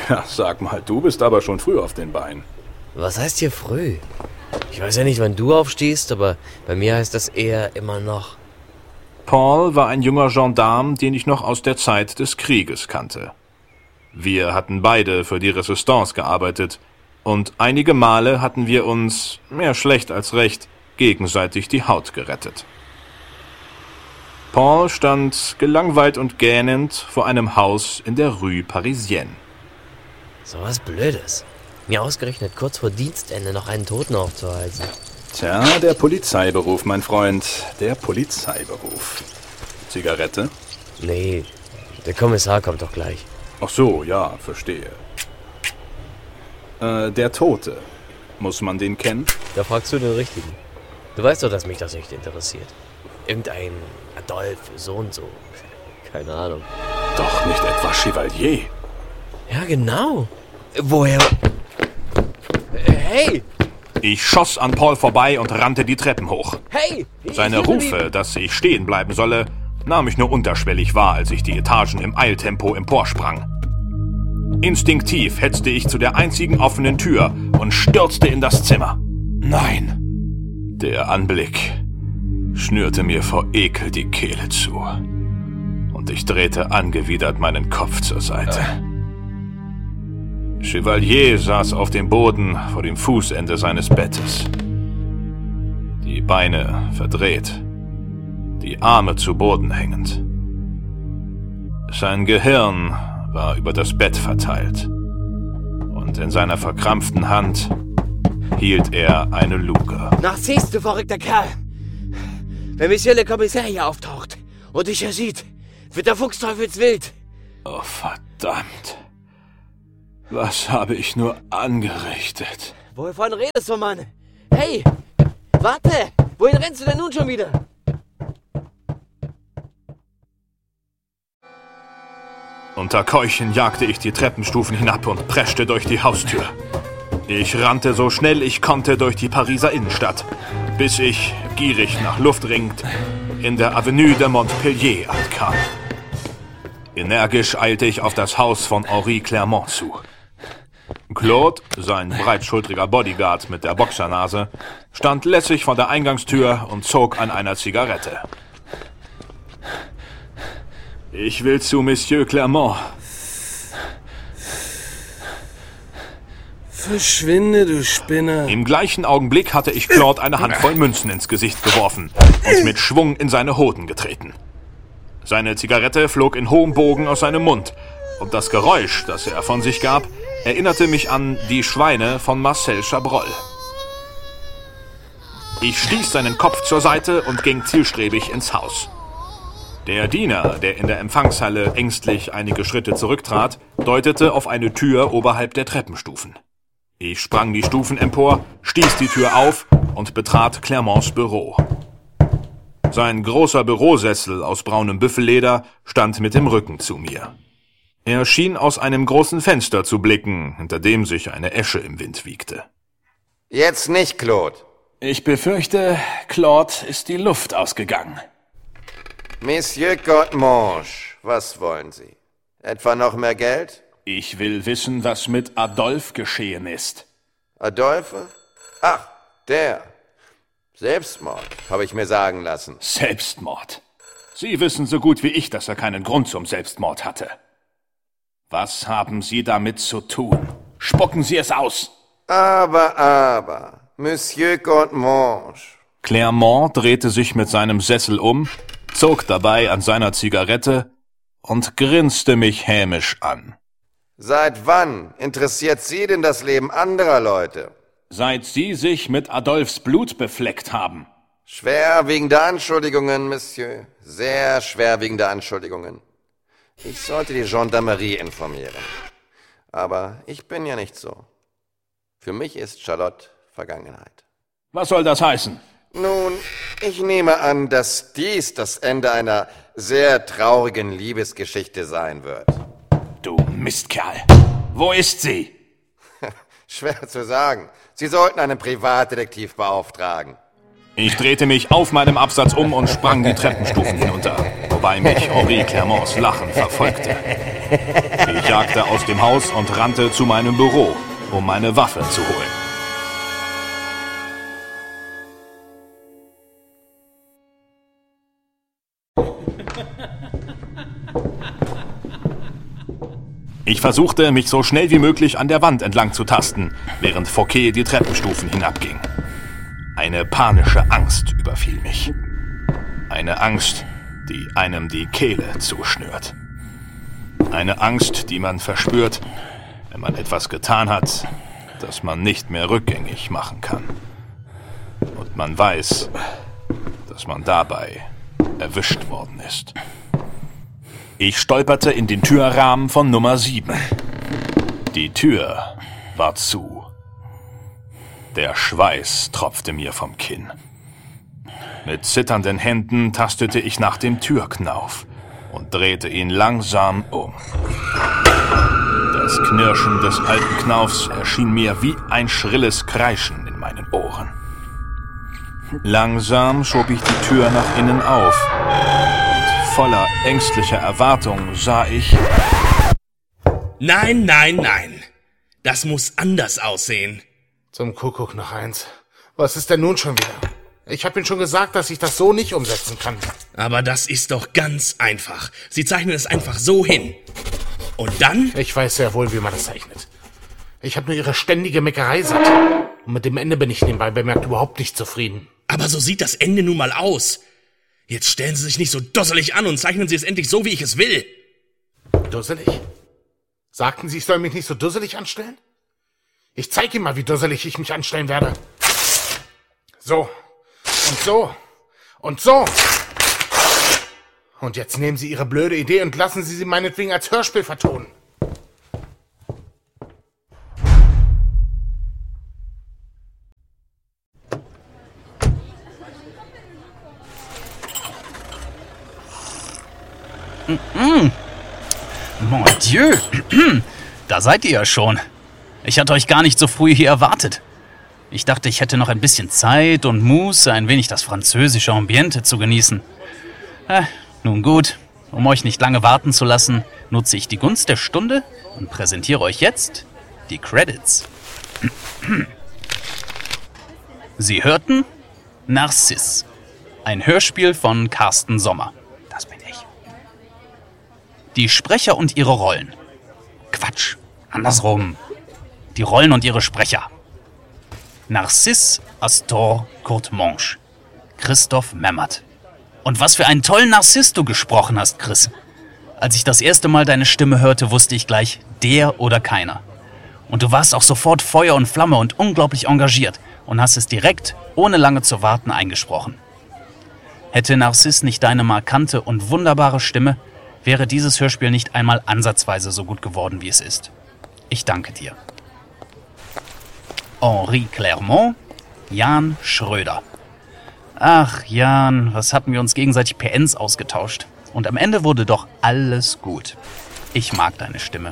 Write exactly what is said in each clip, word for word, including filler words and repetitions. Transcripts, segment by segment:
Ja, sag mal, du bist aber schon früh auf den Beinen. Was heißt hier früh? Ich weiß ja nicht, wann du aufstehst, aber bei mir heißt das eher immer noch. Paul war ein junger Gendarm, den ich noch aus der Zeit des Krieges kannte. Wir hatten beide für die Resistance gearbeitet und einige Male hatten wir uns, mehr schlecht als recht, gegenseitig die Haut gerettet. Paul stand gelangweilt und gähnend vor einem Haus in der Rue Parisienne. So was Blödes. Mir ausgerechnet kurz vor Dienstende noch einen Toten aufzuhalten. Tja, der Polizeiberuf, mein Freund. Der Polizeiberuf. Zigarette? Nee, der Kommissar kommt doch gleich. Ach so, ja, verstehe. Äh, der Tote. Muss man den kennen? Da fragst du den Richtigen. Du weißt doch, dass mich das nicht interessiert. Irgendein Adolf, so und so. Keine Ahnung. Doch nicht etwa Chevalier. Ja, genau. Woher... Hey! Ich schoss an Paul vorbei und rannte die Treppen hoch. Hey! Seine Rufe, dass ich stehen bleiben solle, nahm ich nur unterschwellig wahr, als ich die Etagen im Eiltempo emporsprang. Instinktiv hetzte ich zu der einzigen offenen Tür und stürzte in das Zimmer. Nein! Der Anblick schnürte mir vor Ekel die Kehle zu. Und ich drehte angewidert meinen Kopf zur Seite. Chevalier saß auf dem Boden vor dem Fußende seines Bettes. Die Beine verdreht, die Arme zu Boden hängend. Sein Gehirn war über das Bett verteilt. Und in seiner verkrampften Hand hielt er eine Luke. Na siehst du, verrückter Kerl. Wenn Monsieur le Commissaire hier auftaucht und dich hier sieht, wird der Fuchsteufelswild. Oh, verdammt. Was habe ich nur angerichtet? Wovon redest du, Mann? Hey, warte! Wohin rennst du denn nun schon wieder? Unter Keuchen jagte ich die Treppenstufen hinab und preschte durch die Haustür. Ich rannte so schnell ich konnte durch die Pariser Innenstadt, bis ich, gierig nach Luft ringend, in der Avenue de Montpellier ankam. Energisch eilte ich auf das Haus von Henri Clermont zu. Claude, sein breitschultriger Bodyguard mit der Boxernase, stand lässig vor der Eingangstür und zog an einer Zigarette. Ich will zu Monsieur Clermont. Verschwinde, du Spinner. Im gleichen Augenblick hatte ich Claude eine Handvoll Münzen ins Gesicht geworfen und mit Schwung in seine Hoden getreten. Seine Zigarette flog in hohem Bogen aus seinem Mund und das Geräusch, das er von sich gab, erinnerte mich an Die Schweine von Marcel Chabrol. Ich stieß seinen Kopf zur Seite und ging zielstrebig ins Haus. Der Diener, der in der Empfangshalle ängstlich einige Schritte zurücktrat, deutete auf eine Tür oberhalb der Treppenstufen. Ich sprang die Stufen empor, stieß die Tür auf und betrat Clermonts Büro. Sein großer Bürosessel aus braunem Büffelleder stand mit dem Rücken zu mir. Er schien aus einem großen Fenster zu blicken, hinter dem sich eine Esche im Wind wiegte. Jetzt nicht, Claude. Ich befürchte, Claude ist die Luft ausgegangen. Monsieur Courtemanche, was wollen Sie? Etwa noch mehr Geld? Ich will wissen, was mit Adolphe geschehen ist. Adolphe? Ach, der. Selbstmord, habe ich mir sagen lassen. Selbstmord? Sie wissen so gut wie ich, dass er keinen Grund zum Selbstmord hatte. Was haben Sie damit zu tun? Spucken Sie es aus! Aber, aber, Monsieur Courtemanche. Clermont drehte sich mit seinem Sessel um, zog dabei an seiner Zigarette und grinste mich hämisch an. Seit wann interessiert Sie denn das Leben anderer Leute? Seit Sie sich mit Adolphs Blut befleckt haben. Schwerwiegende Anschuldigungen, Monsieur. Sehr schwerwiegende Anschuldigungen. Ich sollte die Gendarmerie informieren. Aber ich bin ja nicht so. Für mich ist Charlotte Vergangenheit. Was soll das heißen? Nun, ich nehme an, dass dies das Ende einer sehr traurigen Liebesgeschichte sein wird. Du Mistkerl. Wo ist sie? Schwer zu sagen. Sie sollten einen Privatdetektiv beauftragen. Ich drehte mich auf meinem Absatz um und sprang die Treppenstufen hinunter. wobei mich Henri Clermonts Lachen verfolgte. Ich jagte aus dem Haus und rannte zu meinem Büro, um meine Waffe zu holen. Ich versuchte, mich so schnell wie möglich an der Wand entlang zu tasten, während Fouquet die Treppenstufen hinabging. Eine panische Angst überfiel mich. Eine Angst, die einem die Kehle zuschnürt. Eine Angst, die man verspürt, wenn man etwas getan hat, das man nicht mehr rückgängig machen kann. Und man weiß, dass man dabei erwischt worden ist. Ich stolperte in den Türrahmen von Nummer sieben. Die Tür war zu. Der Schweiß tropfte mir vom Kinn. Mit zitternden Händen tastete ich nach dem Türknauf und drehte ihn langsam um. Das Knirschen des alten Knaufs erschien mir wie ein schrilles Kreischen in meinen Ohren. Langsam schob ich die Tür nach innen auf. Voller ängstlicher Erwartung sah ich... Nein, nein, nein. Das muss anders aussehen. Zum Kuckuck noch eins. Was ist denn nun schon wieder? Ich habe Ihnen schon gesagt, dass ich das so nicht umsetzen kann. Aber das ist doch ganz einfach. Sie zeichnen es einfach so hin. Und dann? Ich weiß sehr wohl, wie man das zeichnet. Ich habe nur Ihre ständige Meckerei satt. Und mit dem Ende bin ich nebenbei bemerkt überhaupt nicht zufrieden. Aber so sieht das Ende nun mal aus. Jetzt stellen Sie sich nicht so dusselig an und zeichnen Sie es endlich so, wie ich es will. Dusselig? Sagten Sie, ich soll mich nicht so dusselig anstellen? Ich zeige Ihnen mal, wie dusselig ich mich anstellen werde. So. Und so. Und so. Und jetzt nehmen Sie Ihre blöde Idee und lassen Sie sie meinetwegen als Hörspiel vertonen. Mm-mm. Mon Dieu, da seid ihr ja schon. Ich hatte euch gar nicht so früh hier erwartet. Ich dachte, ich hätte noch ein bisschen Zeit und Muße, ein wenig das französische Ambiente zu genießen. Äh, nun gut, um euch nicht lange warten zu lassen, nutze ich die Gunst der Stunde und präsentiere euch jetzt die Credits. Sie hörten Narcisse, ein Hörspiel von Carsten Sommer. Das bin ich. Die Sprecher und ihre Rollen. Quatsch, andersrum. Die Rollen und ihre Sprecher. Narcisse Astor Courtemanche. Christoph Memmert. Und was für einen tollen Narciss du gesprochen hast, Chris. Als ich das erste Mal deine Stimme hörte, wusste ich gleich, der oder keiner. Und du warst auch sofort Feuer und Flamme und unglaublich engagiert und hast es direkt, ohne lange zu warten, eingesprochen. Hätte Narcisse nicht deine markante und wunderbare Stimme, wäre dieses Hörspiel nicht einmal ansatzweise so gut geworden, wie es ist. Ich danke dir. Henri Clermont, Jan Schröder. Ach, Jan, was hatten wir uns gegenseitig P Ns ausgetauscht. Und am Ende wurde doch alles gut. Ich mag deine Stimme.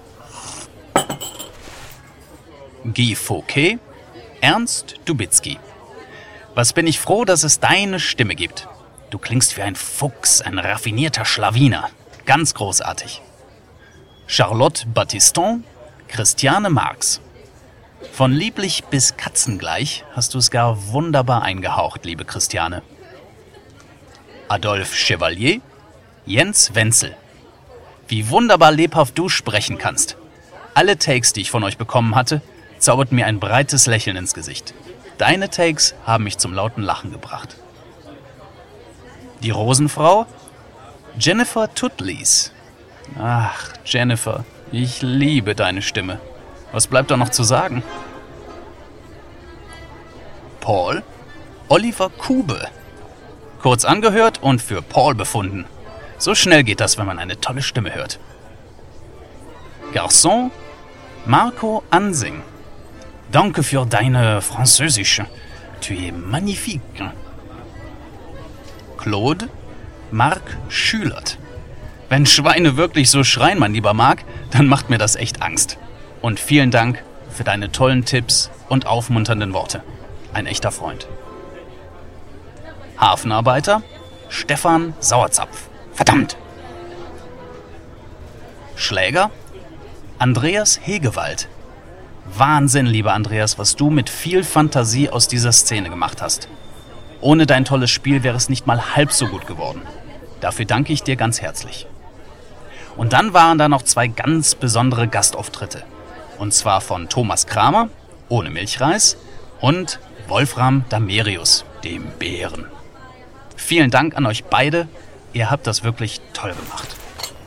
Guy Fouquet, Ernst Dubitzky. Was bin ich froh, dass es deine Stimme gibt. Du klingst wie ein Fuchs, ein raffinierter Schlawiner. Ganz großartig. Charlotte Battiston, Christiane Marx. Von lieblich bis katzengleich hast du es gar wunderbar eingehaucht, liebe Christiane. Adolphe Chevalier, Jens Wenzel. Wie wunderbar lebhaft du sprechen kannst. Alle Takes, die ich von euch bekommen hatte, zauberten mir ein breites Lächeln ins Gesicht. Deine Takes haben mich zum lauten Lachen gebracht. Die Rosenfrau, Jennifer Tutlis. Ach, Jennifer, ich liebe deine Stimme. Was bleibt da noch zu sagen? Paul, Oliver Kube. Kurz angehört und für Paul befunden. So schnell geht das, wenn man eine tolle Stimme hört. Garçon, Marco Ansing. Danke für deine Französische. Tu es magnifique. Claude, Marc Schülert. Wenn Schweine wirklich so schreien, mein lieber Marc, dann macht mir das echt Angst. Und vielen Dank für deine tollen Tipps und aufmunternden Worte. Ein echter Freund. Hafenarbeiter, Stefan Sauerzapf. Verdammt! Schläger? Andreas Hegewald. Wahnsinn, lieber Andreas, was du mit viel Fantasie aus dieser Szene gemacht hast. Ohne dein tolles Spiel wäre es nicht mal halb so gut geworden. Dafür danke ich dir ganz herzlich. Und dann waren da noch zwei ganz besondere Gastauftritte. Und zwar von Thomas Kramer, ohne Milchreis, und Wolfram Damerius, dem Bären. Vielen Dank an euch beide. Ihr habt das wirklich toll gemacht.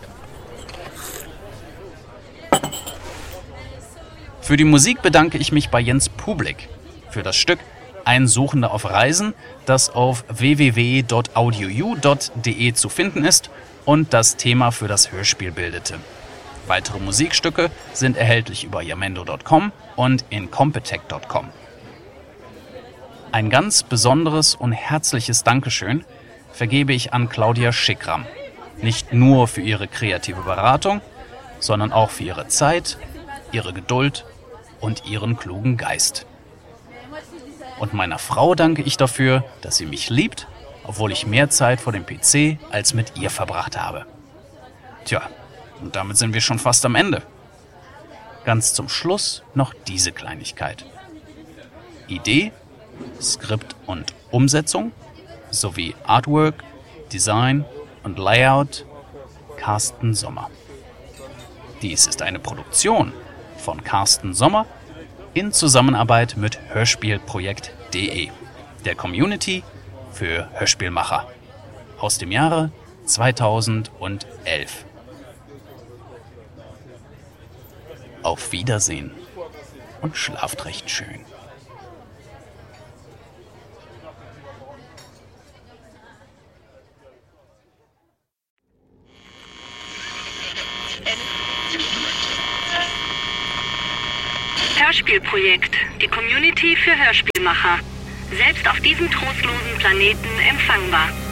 Für die Musik bedanke ich mich bei Jens Publik. Für das Stück Ein Suchender auf Reisen, das auf w w w punkt audiou punkt de zu finden ist und das Thema für das Hörspiel bildete. Weitere Musikstücke sind erhältlich über yamendo punkt com und incompetech punkt com. Ein ganz besonderes und herzliches Dankeschön vergebe ich an Claudia Schickram. Nicht nur für ihre kreative Beratung, sondern auch für ihre Zeit, ihre Geduld und ihren klugen Geist. Und meiner Frau danke ich dafür, dass sie mich liebt, obwohl ich mehr Zeit vor dem P C als mit ihr verbracht habe. Tja, und damit sind wir schon fast am Ende. Ganz zum Schluss noch diese Kleinigkeit. Idee, Skript und Umsetzung sowie Artwork, Design und Layout Carsten Sommer. Dies ist eine Produktion von Carsten Sommer in Zusammenarbeit mit Hörspielprojekt punkt de, der Community für Hörspielmacher, aus dem Jahre zweitausendelf. Auf Wiedersehen und schlaft recht schön. Hörspielprojekt, die Community für Hörspielmacher. Selbst auf diesem trostlosen Planeten empfangbar.